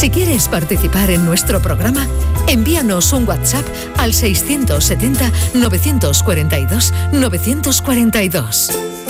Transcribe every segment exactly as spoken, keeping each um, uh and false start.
Si quieres participar en nuestro programa, envíanos un WhatsApp al seiscientos setenta, novecientos cuarenta y dos, novecientos cuarenta y dos.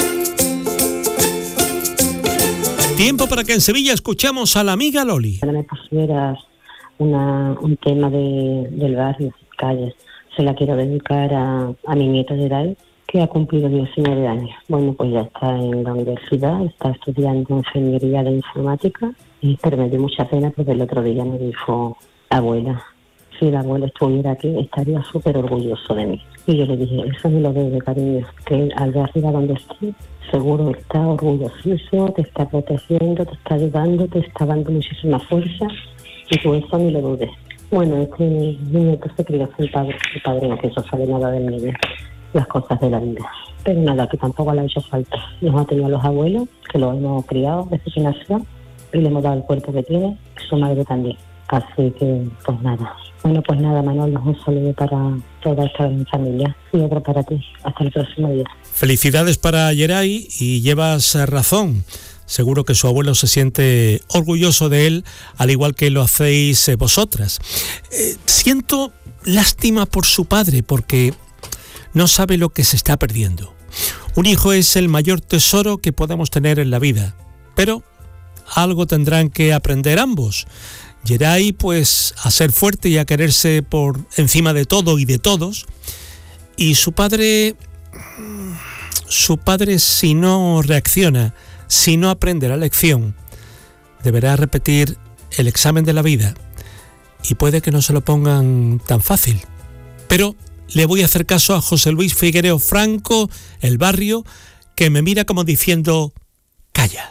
Tiempo para que en Sevilla escuchemos a la amiga Loli. Ahora me pusieras una, un tema de, del barrio, calles. Se la quiero dedicar a, a mi nieta Geray, que ha cumplido diecinueve años. Bueno, pues ya está en la universidad, está estudiando ingeniería de informática, y, pero me dio mucha pena porque el otro día me dijo, abuela, si la abuela estuviera aquí estaría súper orgulloso de mí. Y yo le dije, eso me lo debe, cariño, que allá arriba donde esté, seguro está orgullosísimo, te está protegiendo, te está ayudando, te está dando muchísima fuerza, y tú eso ni lo dudes. Bueno, este niño que se crió sin padre, el padre no quiso saber nada del niño, las cosas de la vida. Pero nada, que tampoco le ha hecho falta. Nos ha tenido a los abuelos, que lo hemos criado desde que nació, y le hemos dado el cuerpo que tiene, y su madre también. Así que, pues nada. Bueno, pues nada, Manolo, un saludo para toda esta familia y otro para ti. Hasta el próximo día. Felicidades para Geray, y llevas razón. Seguro que su abuelo se siente orgulloso de él, al igual que lo hacéis vosotras. Eh, siento lástima por su padre, porque no sabe lo que se está perdiendo. Un hijo es el mayor tesoro que podemos tener en la vida, pero algo tendrán que aprender ambos. Geray, pues, a ser fuerte y a quererse por encima de todo y de todos, y su padre, su padre si no reacciona, si no aprende la lección, deberá repetir el examen de la vida, y puede que no se lo pongan tan fácil. Pero le voy a hacer caso a José Luis Figuereo Franco, el barrio, que me mira como diciendo, calla.